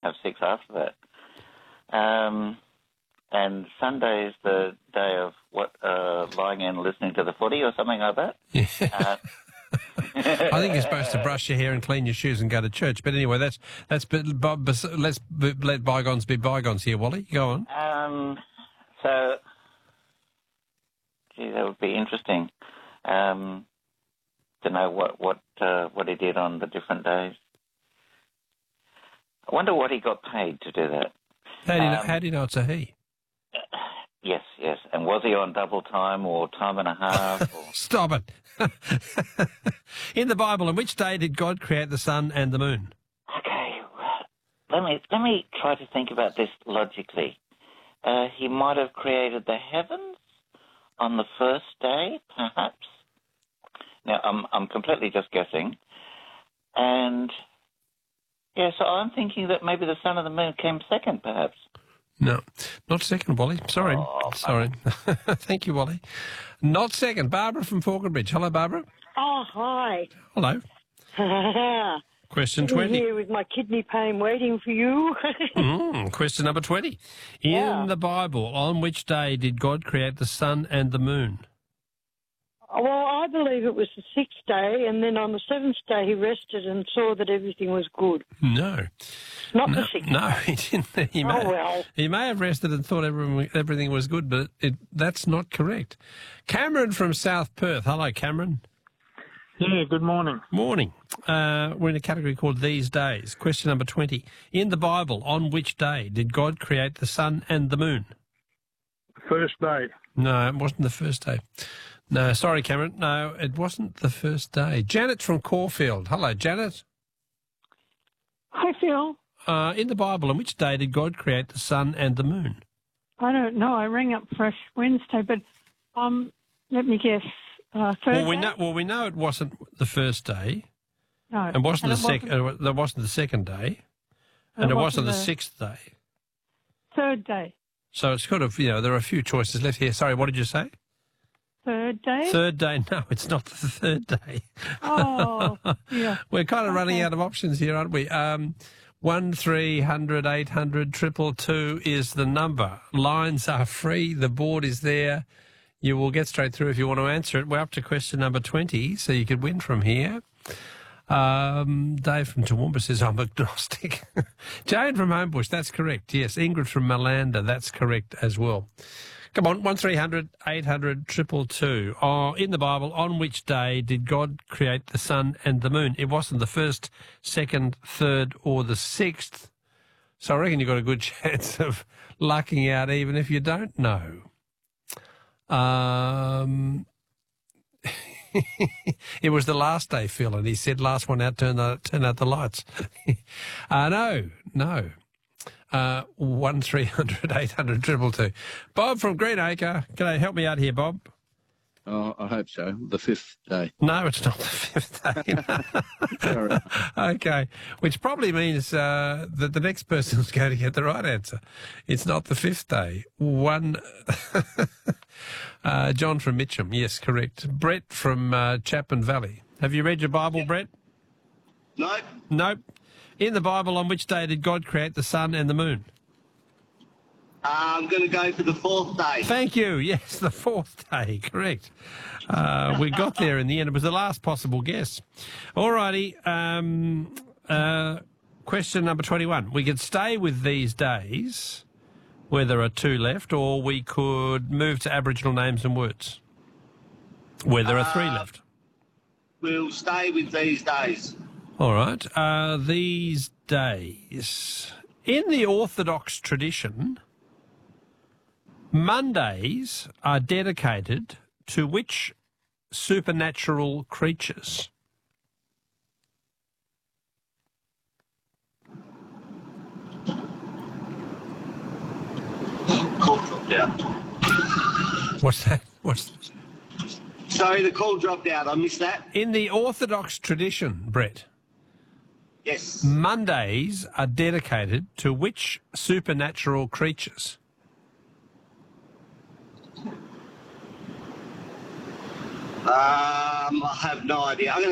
have 6 after that. And Sunday is the day of lying in listening to the footy or something like that. Yeah. I think you're supposed to brush your hair and clean your shoes and go to church. But anyway, let's let bygones be bygones here, Wally. Go on. So, gee, that would be interesting to know what he did on the different days. I wonder what he got paid to do that. How do you know it's a he? Yes. And was he on double time or time and a half? Or... Stop it. In the Bible, on which day did God create the sun and the moon? Okay, let me try to think about this logically. He might have created the heavens on the first day, perhaps. Now, I'm completely just guessing. And, yeah, so I'm thinking that maybe the sun and the moon came second, perhaps. No, not second, Wally. Sorry. Oh, Sorry. Thank you, Wally. Not second. Barbara from Falconbridge. Hello, Barbara. Oh, hi. Hello. Question 20. Here with my kidney pain waiting for you. Question number 20. In the Bible, on which day did God create the sun and the moon? Well, I believe it was the 6th day, and then on the 7th day he rested and saw that everything was good. No. Not the 6th No, day. he didn't. He may have rested and thought everything was good, but that's not correct. Cameron from South Perth. Hello, Cameron. Yeah, good morning. Morning. We're in a category called These Days. Question number 20. In the Bible, on which day did God create the sun and the moon? First day. No, it wasn't the first day. No, sorry, Cameron. No, it wasn't the first day. Janet from Caulfield. Hello, Janet. Hi, Phil. In the Bible, on which day did God create the sun and the moon? I don't know. I rang up Fresh Wednesday, but let me guess. Thursday? We know it wasn't the first day. No. It wasn't That wasn't the second day, and it wasn't the 6th day. Third day. So it's kind of, there are a few choices left here. Sorry, what did you say? Third day? Third day. No, it's not the third day. Oh, yeah. We're kind of running out of options here, aren't we? 1300 800 222 is the number. Lines are free. The board is there. You will get straight through if you want to answer it. We're up to question number 20, so you could win from here. Dave from Toowoomba says, I'm agnostic. Jane from Homebush, that's correct. Yes, Ingrid from Malanda, that's correct as well. Come on, 1300 800 222. In the Bible, on which day did God create the sun and the moon? It wasn't the 1st, 2nd, 3rd, or the 6th. So I reckon you've got a good chance of lucking out even if you don't know. It was the last day, Phil, and he said last one out, turn out the lights. No. 1300 800 222. Bob from Greenacre. Can I help me out here, Bob? Oh, I hope so. The 5th day. No, it's not the 5th day. Sorry. Okay, which probably means that the next person is going to get the right answer. It's not the 5th day. John from Mitcham. Yes, correct. Brett from Chapman Valley. Have you read your Bible, Brett? No. Nope. In the Bible, on which day did God create the sun and the moon? I'm going to go for the 4th day. Thank you. Yes, the 4th day. Correct. We got there in the end. It was the last possible guess. All righty. Question number 21. We could stay with these days, where there are 2 left, or we could move to Aboriginal names and words, where there are 3 left. We'll stay with these days. All right. These days. In the Orthodox tradition, Mondays are dedicated to which supernatural creatures? Call dropped out. What's that? Sorry, the call dropped out. I missed that. In the Orthodox tradition, Brett, Yes. Mondays are dedicated to which supernatural creatures? I have no idea.